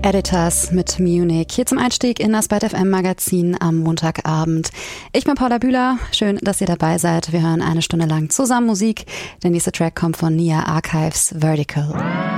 Editors mit Munich, hier zum Einstieg in das Byte FM Magazin am Montagabend. Ich bin Paula Bühler, schön, dass ihr dabei seid. Wir hören eine Stunde lang zusammen Musik. Der nächste Track kommt von Nia Archives, Vertical.